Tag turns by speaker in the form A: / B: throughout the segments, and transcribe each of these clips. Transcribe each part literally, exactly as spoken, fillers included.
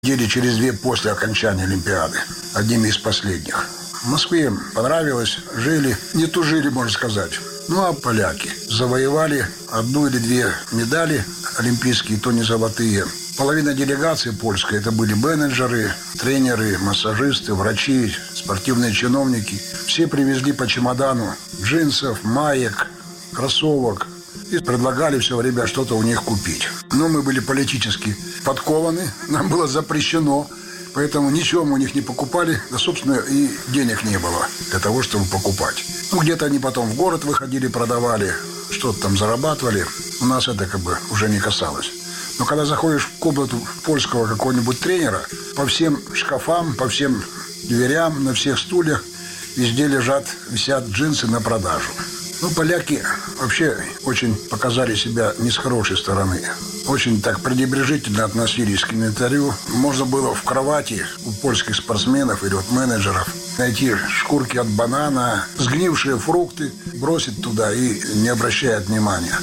A: Недели через две после окончания Олимпиады, одними из последних. В Москве понравилось, жили, не тужили, можно сказать. Ну а поляки завоевали одну или две медали олимпийские, то не золотые. Половина делегации польской – это были менеджеры, тренеры, массажисты, врачи, спортивные чиновники. Все привезли по чемодану джинсов, маек, кроссовок и предлагали все время что-то у них купить. Но мы были политически подкованы, нам было запрещено, поэтому ничего мы у них не покупали, да, собственно, и денег не было для того, чтобы покупать. Ну, где-то они потом в город выходили, продавали, что-то там зарабатывали. У нас это как бы уже не касалось. Но когда заходишь в комнату польского какого-нибудь тренера, по всем шкафам, по всем дверям, на всех стульях везде лежат, висят джинсы на продажу. Ну, поляки вообще очень показали себя не с хорошей стороны. Очень так пренебрежительно относились к инвентарю. Можно было в кровати у польских спортсменов или вот менеджеров найти шкурки от банана, сгнившие фрукты, бросить туда и не обращая внимания.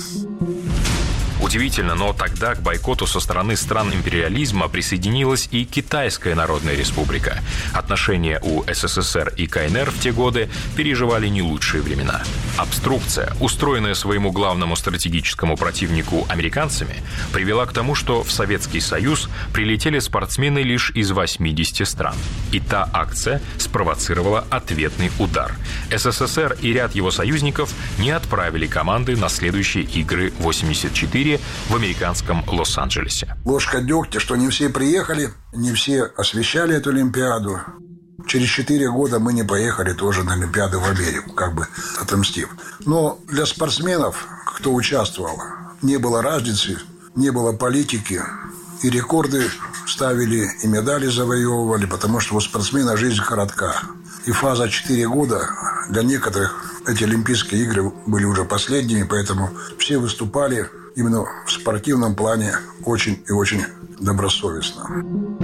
B: Удивительно, но тогда к бойкоту со стороны стран империализма присоединилась и Китайская Народная Республика. Отношения у СССР и КНР в те годы переживали не лучшие времена. Обструкция, устроенная своему главному стратегическому противнику американцами, привела к тому, что в Советский Союз прилетели спортсмены лишь из восьмидесяти стран. И та акция спровоцировала ответный удар. СССР и ряд его союзников не отправили команды на следующие игры восемьдесят четыре в американском Лос-Анджелесе.
A: Ложка дегтя, что не все приехали, не все освещали эту Олимпиаду. Через четыре года мы не поехали тоже на Олимпиаду в Америку, как бы отомстив. Но для спортсменов, кто участвовал, не было разницы, не было политики. И рекорды ставили, и медали завоевывали, потому что у спортсмена жизнь коротка. И фаза четыре года для некоторых эти Олимпийские игры были уже последними, поэтому все выступали именно в спортивном плане очень и очень добросовестно.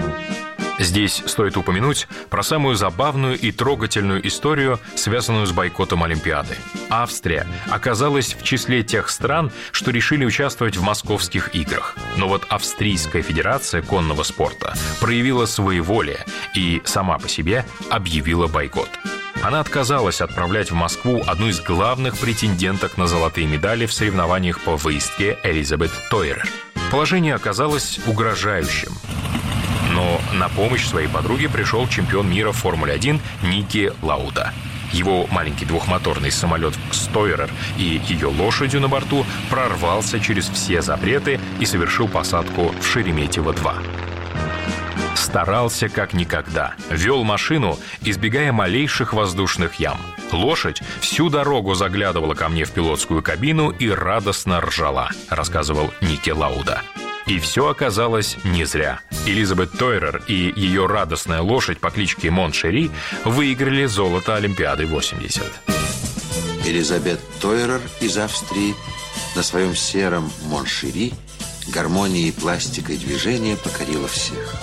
B: Здесь стоит упомянуть про самую забавную и трогательную историю, связанную с бойкотом Олимпиады. Австрия оказалась в числе тех стран, что решили участвовать в московских играх. Но вот Австрийская федерация конного спорта проявила своеволие и сама по себе объявила бойкот. Она отказалась отправлять в Москву одну из главных претенденток на золотые медали в соревнованиях по выездке Элизабет Тойрер. Положение оказалось угрожающим. Но на помощь своей подруге пришел чемпион мира в Формуле один Ники Лауда. Его маленький двухмоторный самолет «Стойрер» и ее лошадью на борту прорвался через все запреты и совершил посадку в Шереметьево-два. Старался как никогда. Вел машину, избегая малейших воздушных ям. Лошадь всю дорогу заглядывала ко мне в пилотскую кабину и радостно ржала, рассказывал Ники Лауда. И все оказалось не зря. Элизабет Тойрер и ее радостная лошадь по кличке Моншери выиграли золото Олимпиады восемьдесят.
C: Элизабет Тойрер из Австрии на своем сером Моншери гармонией, пластикой движения покорила всех.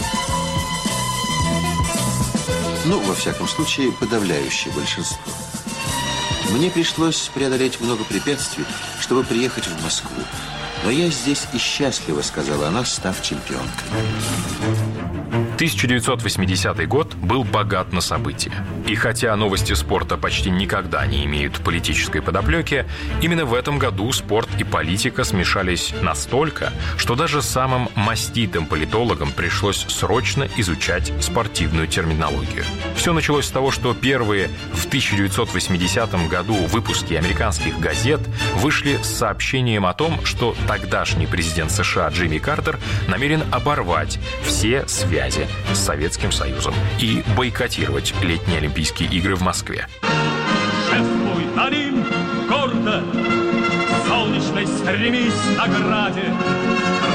C: Ну, во всяком случае, подавляющее большинство. Мне пришлось преодолеть много препятствий, чтобы приехать в Москву. Но я здесь и счастлива, сказала она, став чемпионкой.
B: тысяча девятьсот восьмидесятый год был богат на события. И хотя новости спорта почти никогда не имеют политической подоплеки, именно в этом году спорт и политика смешались настолько, что даже самым маститым политологам пришлось срочно изучать спортивную терминологию. Все началось с того, что первые в тысяча девятьсот восьмидесятом году выпуски американских газет вышли с сообщением о том, что тогдашний президент США Джимми Картер намерен оборвать все связи с Советским Союзом и бойкотировать летние Олимпийские игры в Москве.
D: Шествуй на Рим, гордо, солнечной стремись награде.